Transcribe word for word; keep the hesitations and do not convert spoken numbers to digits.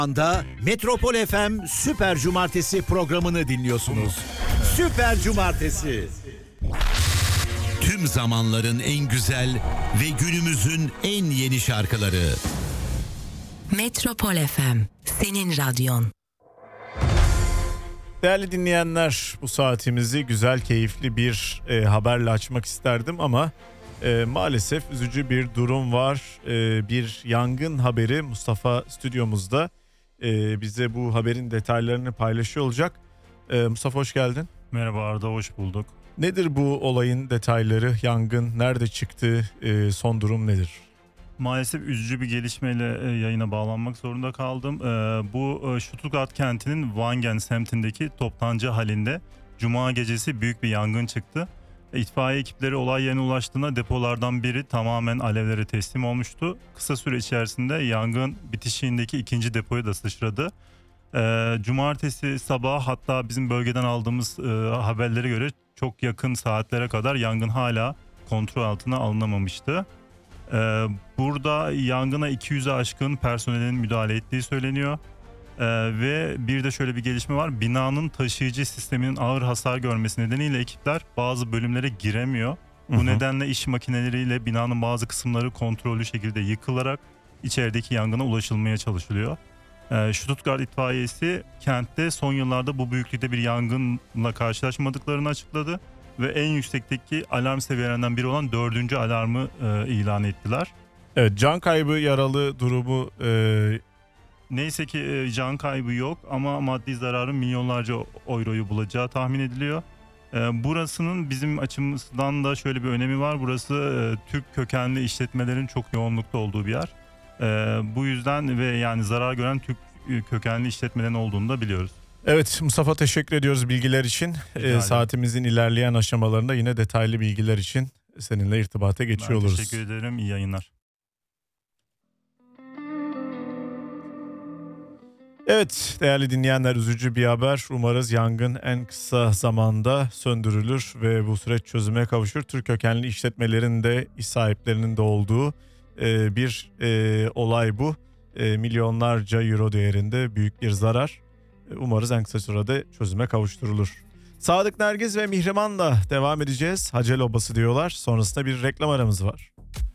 anda Metropol F M Süper Cumartesi programını dinliyorsunuz. Süper Cumartesi. Tüm zamanların en güzel ve günümüzün en yeni şarkıları. Metropol F M, senin radyon. Değerli dinleyenler, bu saatimizi güzel, keyifli bir e, haberle açmak isterdim ama e, maalesef üzücü bir durum var. E, bir yangın haberi. Mustafa stüdyomuzda e, bize bu haberin detaylarını paylaşıyor olacak. E, Mustafa, hoş geldin. Merhaba Arda, hoş bulduk. Nedir bu olayın detayları? Yangın nerede çıktı? E, son durum nedir? Maalesef üzücü bir gelişmeyle yayına bağlanmak zorunda kaldım. Bu Stuttgart kentinin Wangen semtindeki toptancı halinde Cuma gecesi büyük bir yangın çıktı. İtfaiye ekipleri olay yerine ulaştığında depolardan biri tamamen alevlere teslim olmuştu. Kısa süre içerisinde yangın bitişiğindeki ikinci depoya da sıçradı. Cumartesi sabahı, hatta bizim bölgeden aldığımız haberlere göre çok yakın saatlere kadar yangın hala kontrol altına alınamamıştı. Ee, burada yangına iki yüze aşkın personelin müdahale ettiği söyleniyor. Ee, ve bir de şöyle bir gelişme var. Binanın taşıyıcı sisteminin ağır hasar görmesi nedeniyle ekipler bazı bölümlere giremiyor. Bu hı hı. nedenle iş makineleriyle binanın bazı kısımları kontrollü şekilde yıkılarak içerideki yangına ulaşılmaya çalışılıyor. Ee, Stuttgart itfaiyesi kentte son yıllarda bu büyüklükte bir yangınla karşılaşmadıklarını açıkladı. Ve en yüksekteki alarm seviyelerinden biri olan dördüncü alarmı e, ilan ettiler. Evet, can kaybı, yaralı durumu... E... Neyse ki e, can kaybı yok ama maddi zararın milyonlarca euroyu bulacağı tahmin ediliyor. E, burasının bizim açımızdan da şöyle bir önemi var. Burası e, Türk kökenli işletmelerin çok yoğunlukta olduğu bir yer. E, bu yüzden ve yani zarar gören Türk kökenli işletmelerin olduğunu da biliyoruz. Evet Mustafa, teşekkür ediyoruz bilgiler için. E, saatimizin ilerleyen aşamalarında yine detaylı bilgiler için seninle irtibata geçiyor ben oluruz. Teşekkür ederim. İyi yayınlar. Evet değerli dinleyenler, üzücü bir haber. Umarız yangın en kısa zamanda söndürülür ve bu süreç çözüme kavuşur. Türk kökenli işletmelerin de iş sahiplerinin de olduğu e, bir e, olay bu. E, milyonlarca euro değerinde büyük bir zarar. Umarız en kısa sürede çözüme kavuşturulur. Sadık Nergiz ve Mihriman'la devam edeceğiz. Hacel Obası diyorlar. Sonrasında bir reklam aramız var.